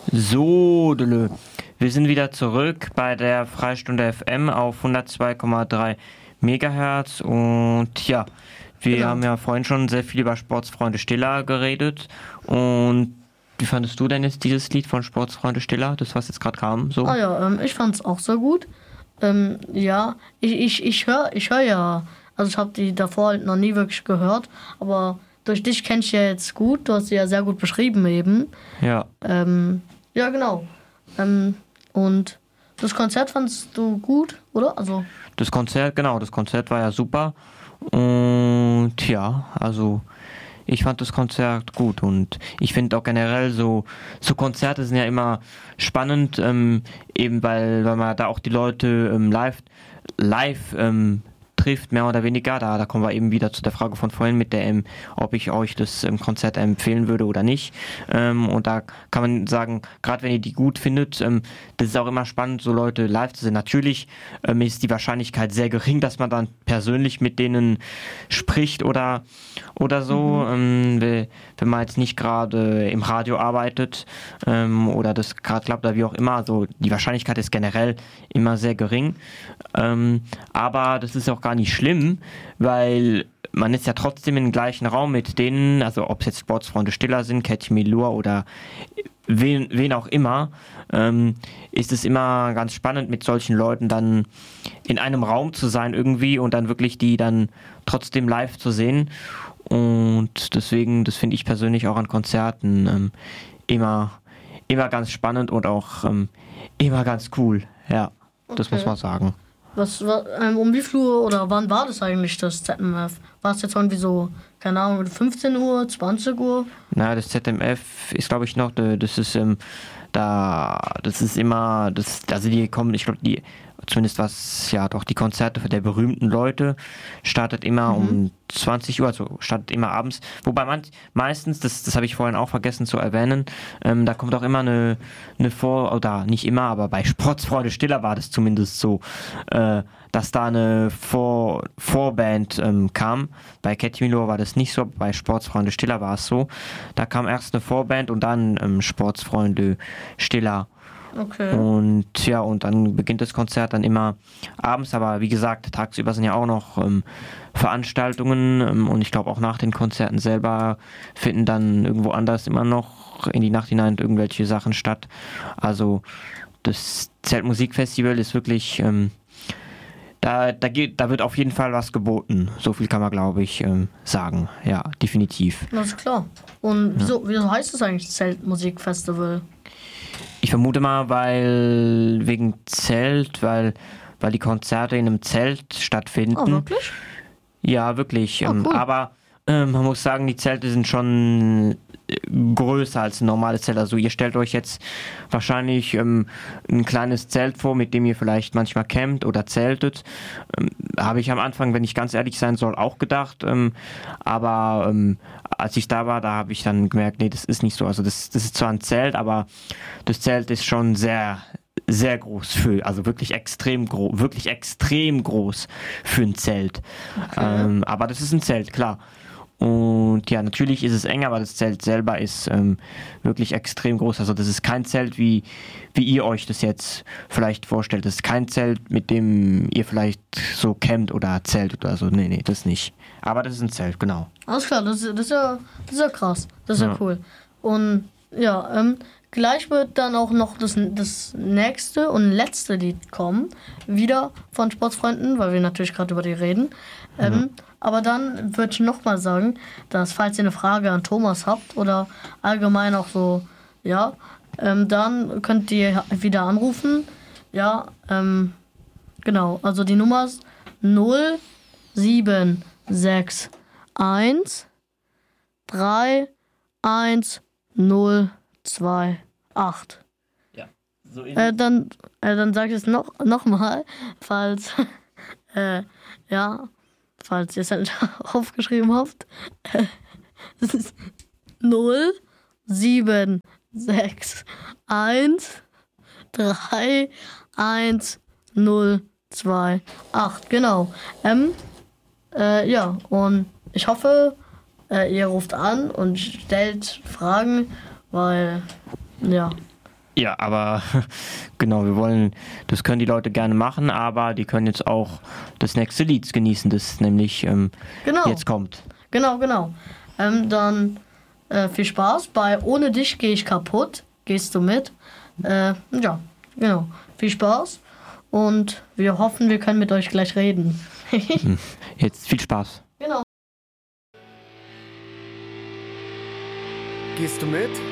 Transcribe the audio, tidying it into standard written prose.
So, Dele. Wir sind wieder zurück bei der Freistunde FM auf 102,3 Megahertz und ja, wir haben ja vorhin schon sehr viel über Sportsfreunde Stiller geredet und wie fandest du denn jetzt dieses Lied von Sportsfreunde Stiller, das was jetzt gerade kam? So? Ich fand es auch sehr gut. Ich höre ja, also ich habe die davor halt noch nie wirklich gehört, aber durch dich kenne ich ja jetzt gut, du hast sie ja sehr gut beschrieben eben. Ja. Ja, genau. Und das Konzert fandst du gut, oder? Also Das Konzert war ja super und ja, also ich fand das Konzert gut und ich finde auch generell so Konzerte sind ja immer spannend, eben weil man da auch die Leute live trifft, mehr oder weniger. Da kommen wir eben wieder zu der Frage von vorhin mit der ob ich euch das Konzert empfehlen würde oder nicht. Und da kann man sagen, gerade wenn ihr die gut findet, das ist auch immer spannend, so Leute live zu sehen. Natürlich ist die Wahrscheinlichkeit sehr gering, dass man dann persönlich mit denen spricht oder so, wenn man jetzt nicht gerade im Radio arbeitet oder das gerade klappt oder wie auch immer. Also die Wahrscheinlichkeit ist generell immer sehr gering. Aber das ist auch gar nicht schlimm, weil man ist ja trotzdem im gleichen Raum mit denen, also ob es jetzt Sportsfreunde Stiller sind, Cathy Melua oder wen auch immer, ist es immer ganz spannend, mit solchen Leuten dann in einem Raum zu sein irgendwie und dann wirklich die dann trotzdem live zu sehen. Und deswegen, das finde ich persönlich auch an Konzerten immer ganz spannend und auch immer ganz cool. Ja, das muss man sagen. Um wie viel Uhr oder wann war das eigentlich, das ZMF? War es jetzt irgendwie so, keine Ahnung, 15 Uhr, 20 Uhr? Na, das ZMF ist, glaube ich, noch, das ist also die kommen, ich glaube, zumindest was, ja doch, die Konzerte der berühmten Leute startet immer um 20 Uhr, also startet immer abends. Wobei meistens, das habe ich vorhin auch vergessen zu erwähnen, da kommt auch immer eine oder nicht immer, aber bei Sportsfreunde Stiller war das zumindest so, dass da eine Vorband kam. Bei Cathy Melua war das nicht so, bei Sportsfreunde Stiller war es so. Da kam erst eine Vorband und dann Sportsfreunde Stiller. Okay. Und dann beginnt das Konzert dann immer abends, aber wie gesagt, tagsüber sind ja auch noch Veranstaltungen und ich glaube auch nach den Konzerten selber finden dann irgendwo anders immer noch in die Nacht hinein irgendwelche Sachen statt. Also das Zeltmusikfestival ist wirklich, da wird auf jeden Fall was geboten. So viel kann man, glaube ich, sagen. Ja, definitiv. Das ist klar. Und wieso heißt es eigentlich Zeltmusikfestival? Ich vermute mal, weil wegen Zelt, weil die Konzerte in einem Zelt stattfinden. Oh, wirklich? Ja, wirklich. Oh, cool. Aber man muss sagen, die Zelte sind schon größer als ein normales Zelt. Also ihr stellt euch jetzt wahrscheinlich ein kleines Zelt vor, mit dem ihr vielleicht manchmal campt oder zeltet. Habe ich am Anfang, wenn ich ganz ehrlich sein soll, auch gedacht. Aber als ich da war, da habe ich dann gemerkt, nee, das ist nicht so. Also das ist zwar ein Zelt, aber das Zelt ist schon sehr, sehr groß also wirklich extrem groß für ein Zelt. Okay. Aber das ist ein Zelt, klar. Und ja, natürlich ist es eng, aber das Zelt selber ist wirklich extrem groß. Also das ist kein Zelt, wie ihr euch das jetzt vielleicht vorstellt. Das ist kein Zelt, mit dem ihr vielleicht so campt oder zeltet oder so. Nee, das nicht. Aber das ist ein Zelt, genau. Alles klar, das ist ja krass. Das ist ja cool. Und ja, gleich wird dann auch noch das nächste und letzte Lied kommen. Wieder von Sportsfreunden, weil wir natürlich gerade über die reden. Aber dann würde ich nochmal sagen, dass falls ihr eine Frage an Thomas habt oder allgemein auch so, ja, dann könnt ihr wieder anrufen. Ja, genau. Also die Nummer ist 0761 31028. Ja, so dann sage ich es noch mal, falls falls ihr es halt aufgeschrieben habt. Das ist 0761 31028. Genau. Ja, und ich hoffe, ihr ruft an und stellt Fragen, weil, ja, Ja, aber genau, das können die Leute gerne machen, aber die können jetzt auch das nächste Lied genießen, das nämlich Genau. jetzt kommt. Genau. Dann viel Spaß bei Ohne dich gehe ich kaputt. Gehst du mit? Ja, genau. Viel Spaß und wir hoffen, wir können mit euch gleich reden. Jetzt viel Spaß. Genau. Gehst du mit?